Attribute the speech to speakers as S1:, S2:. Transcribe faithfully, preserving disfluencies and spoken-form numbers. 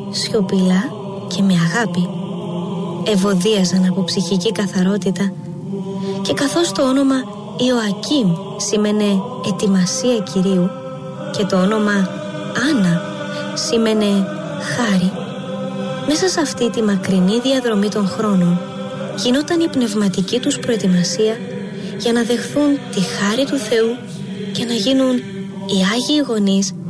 S1: σιωπηλά και με αγάπη. Ευωδίαζαν από ψυχική καθαρότητα και καθώς το όνομα Ιωακίμ σήμαινε ετοιμασία Κυρίου και το όνομα Άννα σήμαινε χάρη, μέσα σε αυτή τη μακρινή διαδρομή των χρόνων γινόταν η πνευματική τους προετοιμασία για να δεχθούν τη χάρη του Θεού και να γίνουν οι Άγιοι γονείς